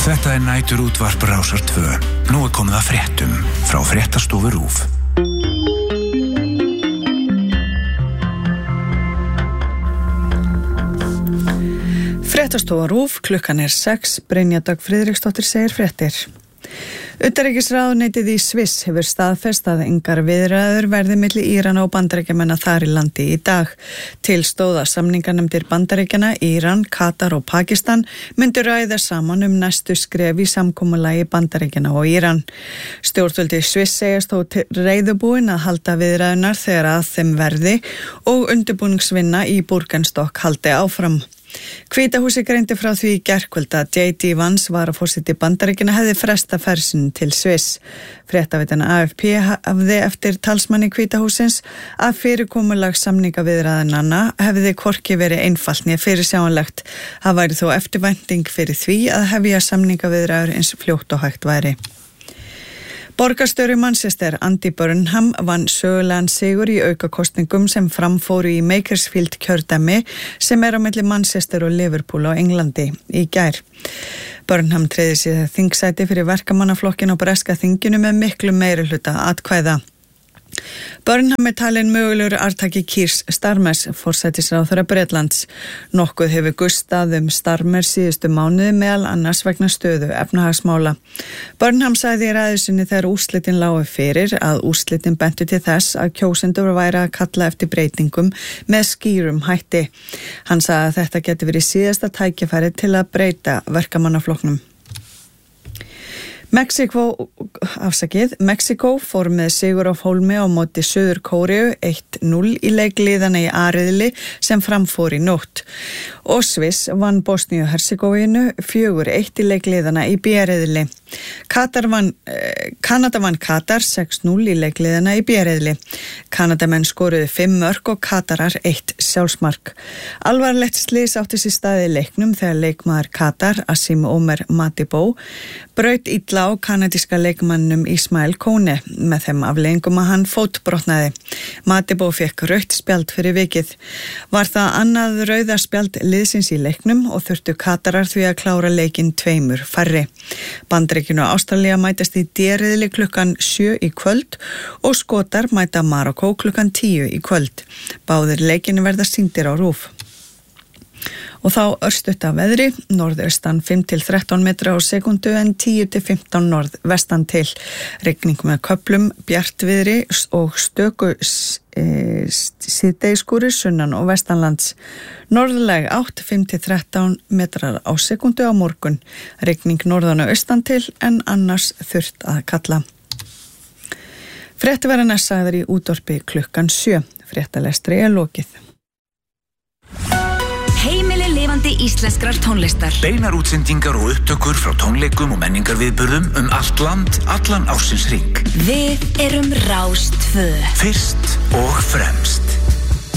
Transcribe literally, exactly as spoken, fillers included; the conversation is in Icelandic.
Þetta er nætur útvarp Rásar tvö. Nú er komið að fréttum frá Fréttastofu RÚV. Fréttastofa RÚV, klukkan er sex, Brynja Dögg Friðriksdóttir segir fréttir. Utanríkisráðuneytið í Sviss hefur staðfest að engar viðræður verði milli Írana og Bandaríkjamanna þar í landi í dag. Til stóða samninganefndir Bandaríkjana, Íran, Katar og Pakistan myndu ræða saman um næstu skref í samkomulagi Bandaríkjana og Íran. Stjórnvöld í Sviss segjast þó reiðubúin að halda viðræðunar þegar að þeim verði og undirbúningsvinna í Búrgenstock haldi áfram. Hvíta húsið greindi frá því í gærkvöld að J D Vance varaforseti Bandaríkjanna hefði frestað ferð sinni til Sviss. Fréttaveitan A F P hafði eftir talsmanni Hvíta hússins að fyrirkomulag samningaviðræðnanna hefði hvorki verið einfalt né fyrirsjáanlegt. Það væri þó eftirvænting fyrir því að hefja samningaviðræður eins fljótt og hægt væri. Borgarstjóri Manchester, Andy Burnham, vann sögulegan sigur í aukakosningum sem framfóru í Makersfield kjördæmi sem er á milli Manchester og Liverpool á Englandi í gær. Burnham treiði sér þingsæti fyrir verkamannaflokkin á breska þinginu með miklu meirihluta atkvæða. Burnham er talin mögulegur arftaki Keir Starmers, forsætisráðherra Bretlands. Nokkuð hefur gustað um Starmer síðustu mánuði meðal annars vegna stöðu efnahagsmála. Burnham sagði í ræðu sinni þegar úrslitin lágu fyrir að úrslitin bentu til þess að kjósendur væri að kalla eftir breytingum með skýrum hætti. Hann sagði að þetta geti verið síðasta tækifæri til að breyta verkamannaflokknum. Mexiko, afsakið, Mexiko fór með sigur á hólmi á móti Suður Kóreu eitt núll í leikliðana í A-riðli sem framfór í nótt. Og Sviss vann Bosníu-Hercegovinu fjögur eitt í leikliðana í B-riðli. Katar vann, eh, Kanada vann Katar sex núll í leikliðana í B-riðli. Kanadamenn skoruðu fimm mörk og Katarar eitt sjálfsmark. Alvarlegt slys átti sér staði í leiknum þegar leikmaður Katar, Asim Omer Matibou, braut illa á kanadíska leikmannum Ismail Kone með þeim afleiðingum að hann fótbrotnaði. Matibou fekk rautt spjald fyrir vikið. Var það annað rauða spjald liðsins í leiknum og þurftu Katarar því að klára leikinn tveimur færri. Bandaríkin og Ástralía mætast í D-riðli klukkan sjö í kvöld og Skotar mæta Marokkó klukkan tíu í kvöld. Báðir leikinu verða sýndir á RÚV. Og þá örstutt af veðri, norðaustan fimm til þrettán metra á sekundu en tíu til fimmtán norðvestan til. Rigning með köflum, bjartviðri og stöku e, síðdegisskúrir sunnan og vestanlands. Norðlæg átt fimm til þrettán metrar á sekundu á morgun. Rigning norðan og austan til en annars þurrt að kalla. Fréttaverðarnar sagðar í útvarpi klukkan sjö. Fréttalestri er lokið. Heimili lifandi íslenskrar tónlistar. Beinar útsendingar og upptökur frá tónleikum og menningarviðburðum um allt land, allan ársins hring. Við erum Rás tvö. Fyrst og fremst.